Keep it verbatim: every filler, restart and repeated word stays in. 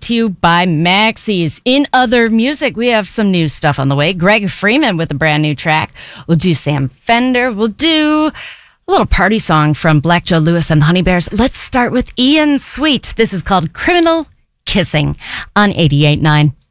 to you by Maxis. In other music, we have some new stuff on the way. Greg Freeman with a brand new track. We'll do Sam Fender. We'll do a little party song from Black Joe Lewis and the Honey Bears. Let's start with Ian Sweet. This is called Criminal Kissing on eighty-eight point nine.